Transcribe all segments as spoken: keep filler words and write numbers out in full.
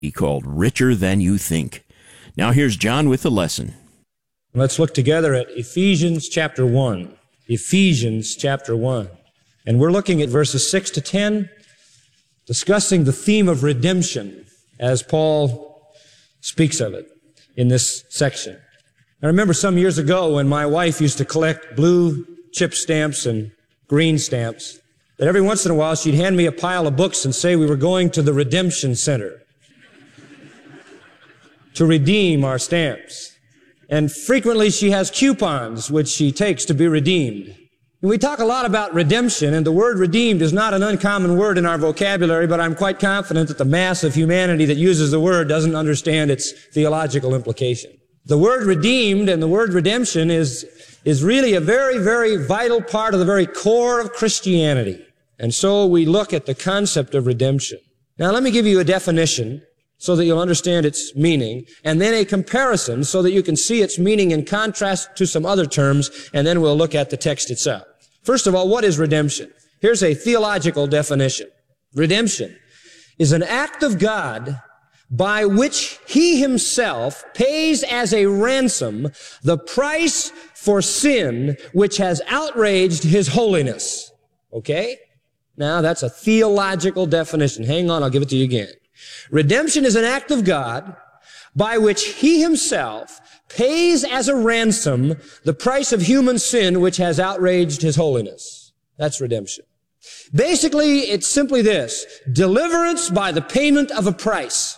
He called Richer Than You Think. Now here's John with the lesson. Let's look together at Ephesians chapter one. Ephesians chapter one. And we're looking at verses six to ten, discussing the theme of redemption as Paul speaks of it in this section. I remember some years ago when my wife used to collect blue chip stamps and green stamps, that every once in a while she'd hand me a pile of books and say we were going to the Redemption Center to redeem our stamps. And frequently she has coupons which she takes to be redeemed. And we talk a lot about redemption, and the word redeemed is not an uncommon word in our vocabulary, but I'm quite confident that the mass of humanity that uses the word doesn't understand its theological implication. The word redeemed and the word redemption is, is really a very, very vital part of the very core of Christianity. And so we look at the concept of redemption. Now let me give you a definition so that you'll understand its meaning, and then a comparison so that you can see its meaning in contrast to some other terms, and then we'll look at the text itself. First of all, what is redemption? Here's a theological definition. Redemption is an act of God by which He Himself pays as a ransom the price for sin which has outraged His holiness. Okay? Now, that's a theological definition. Hang on, I'll give it to you again. Redemption is an act of God by which He Himself pays as a ransom the price of human sin which has outraged His holiness. That's redemption. Basically, it's simply this: deliverance by the payment of a price.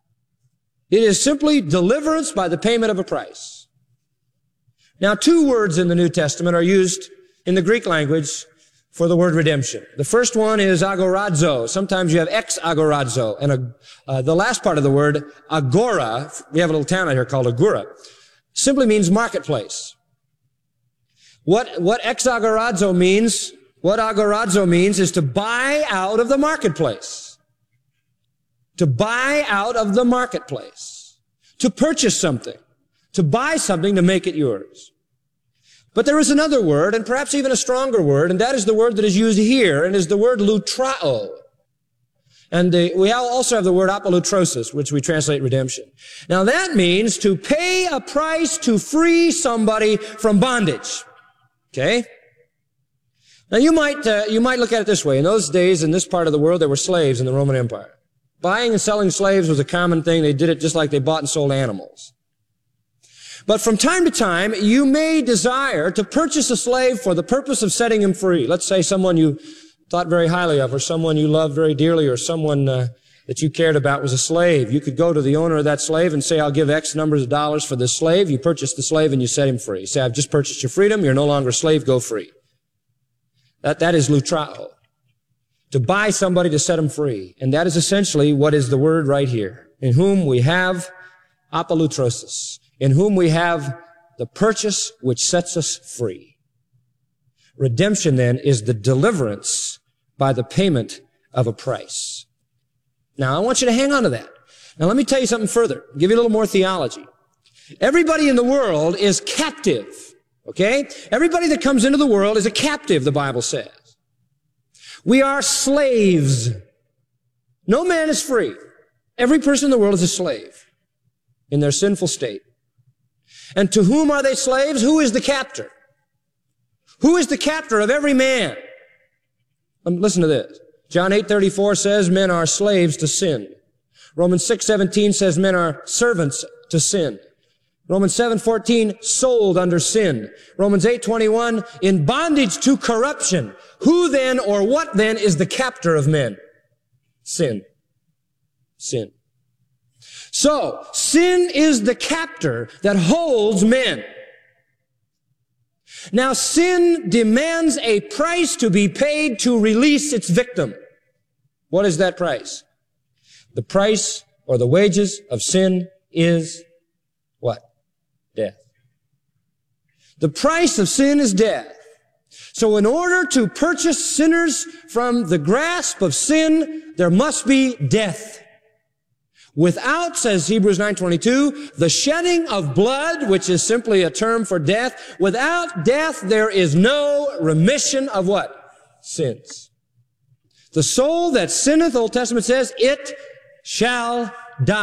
It is simply deliverance by the payment of a price. Now, two words in the New Testament are used in the Greek language for the word redemption. The first one is agorazo. Sometimes you have ex agorazo. And uh, the last part of the word, agora, we have a little town out here called Agora, simply means marketplace. What, what ex agorazo means, what agorazo means is to buy out of the marketplace. To buy out of the marketplace. To purchase something. To buy something to make it yours. But there is another word, and perhaps even a stronger word, and that is the word that is used here, and is the word lutrao. And the, we also have the word apolutrosis, which we translate redemption. Now that means to pay a price to free somebody from bondage. Okay? Now you might, uh, you might look at it this way. In those days, in this part of the world, there were slaves in the Roman Empire. Buying and selling slaves was a common thing. They did it just like they bought and sold animals. But from time to time, you may desire to purchase a slave for the purpose of setting him free. Let's say someone you thought very highly of, or someone you loved very dearly, or someone uh, that you cared about was a slave. You could go to the owner of that slave and say, I'll give X numbers of dollars for this slave. You purchase the slave and you set him free. You say, I've just purchased your freedom. You're no longer a slave. Go free. That, that is lutrao. To buy somebody to set him free. And that is essentially what is the word right here. In whom we have apolutrosis. In whom we have the purchase which sets us free. Redemption, then, is the deliverance by the payment of a price. Now, I want you to hang on to that. Now, let me tell you something further. Give you a little more theology. Everybody in the world is captive, okay? Everybody that comes into the world is a captive, the Bible says. We are slaves. No man is free. Every person in the world is a slave in their sinful state. And to whom are they slaves? Who is the captor? Who is the captor of every man? Um, listen to this. John eight thirty-four says men are slaves to sin. Romans six seventeen says men are servants to sin. Romans seven fourteen, sold under sin. Romans eight twenty-one, in bondage to corruption. Who then or what then is the captor of men? Sin. Sin. So, sin is the captor that holds men. Now, sin demands a price to be paid to release its victim. What is that price? The price or the wages of sin is what? Death. The price of sin is death. So in order to purchase sinners from the grasp of sin, there must be death. Without, says Hebrews nine twenty-two, the shedding of blood, which is simply a term for death, without death there is no remission of what? Sins. The soul that sinneth, Old Testament says, it shall